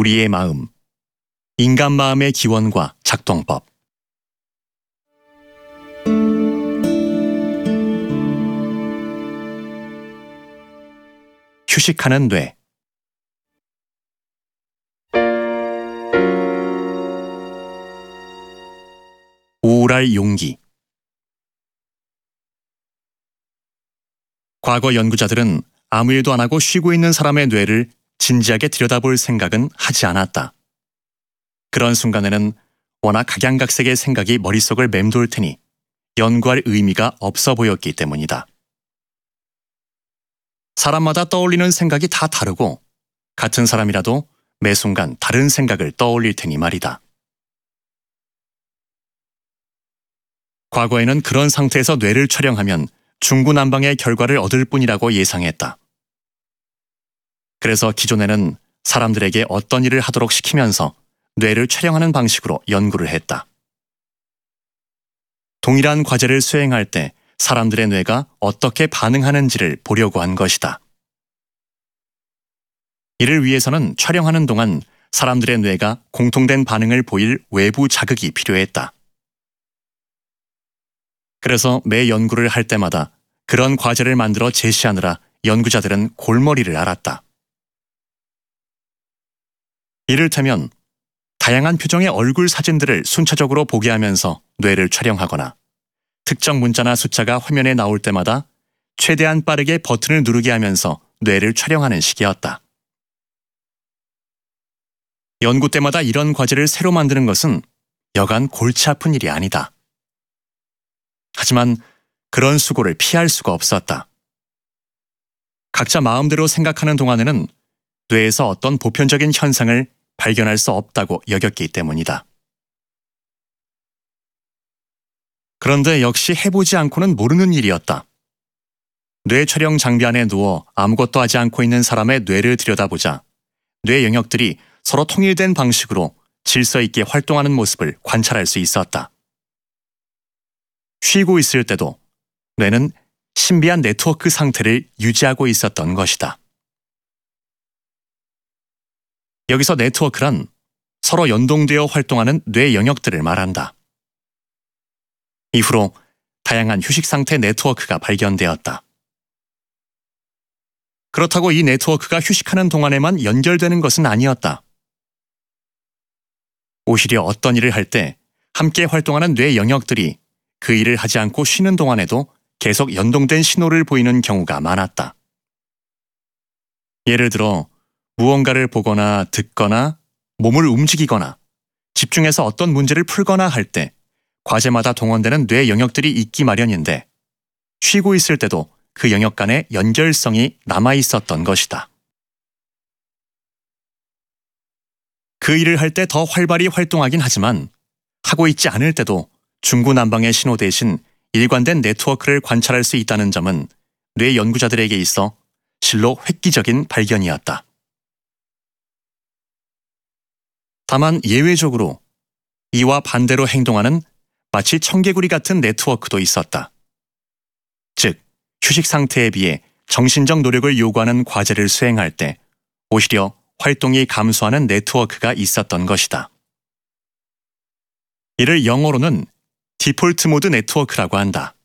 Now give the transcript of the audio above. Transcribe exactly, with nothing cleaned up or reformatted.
우리의 마음, 인간 마음의 기원과 작동법. 휴식하는 뇌. 우울할 용기. 과거 연구자들은 아무 일도 안 하고 쉬고 있는 사람의 뇌를 진지하게 들여다볼 생각은 하지 않았다. 그런 순간에는 워낙 각양각색의 생각이 머릿속을 맴돌 테니 연구할 의미가 없어 보였기 때문이다. 사람마다 떠올리는 생각이 다 다르고 같은 사람이라도 매 순간 다른 생각을 떠올릴 테니 말이다. 과거에는 그런 상태에서 뇌를 촬영하면 중구난방의 결과를 얻을 뿐이라고 예상했다. 그래서 기존에는 사람들에게 어떤 일을 하도록 시키면서 뇌를 촬영하는 방식으로 연구를 했다. 동일한 과제를 수행할 때 사람들의 뇌가 어떻게 반응하는지를 보려고 한 것이다. 이를 위해서는 촬영하는 동안 사람들의 뇌가 공통된 반응을 보일 외부 자극이 필요했다. 그래서 매 연구를 할 때마다 그런 과제를 만들어 제시하느라 연구자들은 골머리를 앓았다. 이를테면 다양한 표정의 얼굴 사진들을 순차적으로 보게 하면서 뇌를 촬영하거나 특정 문자나 숫자가 화면에 나올 때마다 최대한 빠르게 버튼을 누르게 하면서 뇌를 촬영하는 식이었다. 연구 때마다 이런 과제를 새로 만드는 것은 여간 골치 아픈 일이 아니다. 하지만 그런 수고를 피할 수가 없었다. 각자 마음대로 생각하는 동안에는 뇌에서 어떤 보편적인 현상을 발견할 수 없다고 여겼기 때문이다. 그런데 역시 해보지 않고는 모르는 일이었다. 뇌 촬영 장비 안에 누워 아무것도 하지 않고 있는 사람의 뇌를 들여다보자 뇌 영역들이 서로 통일된 방식으로 질서 있게 활동하는 모습을 관찰할 수 있었다. 쉬고 있을 때도 뇌는 신비한 네트워크 상태를 유지하고 있었던 것이다. 여기서 네트워크란 서로 연동되어 활동하는 뇌 영역들을 말한다. 이후로 다양한 휴식 상태 네트워크가 발견되었다. 그렇다고 이 네트워크가 휴식하는 동안에만 연결되는 것은 아니었다. 오히려 어떤 일을 할 때 함께 활동하는 뇌 영역들이 그 일을 하지 않고 쉬는 동안에도 계속 연동된 신호를 보이는 경우가 많았다. 예를 들어 무언가를 보거나 듣거나 몸을 움직이거나 집중해서 어떤 문제를 풀거나 할 때 과제마다 동원되는 뇌 영역들이 있기 마련인데 쉬고 있을 때도 그 영역 간의 연결성이 남아 있었던 것이다. 그 일을 할 때 더 활발히 활동하긴 하지만 하고 있지 않을 때도 중구난방의 신호 대신 일관된 네트워크를 관찰할 수 있다는 점은 뇌 연구자들에게 있어 실로 획기적인 발견이었다. 다만 예외적으로 이와 반대로 행동하는 마치 청개구리 같은 네트워크도 있었다. 즉, 휴식 상태에 비해 정신적 노력을 요구하는 과제를 수행할 때 오히려 활동이 감소하는 네트워크가 있었던 것이다. 이를 영어로는 디폴트 모드 네트워크라고 한다.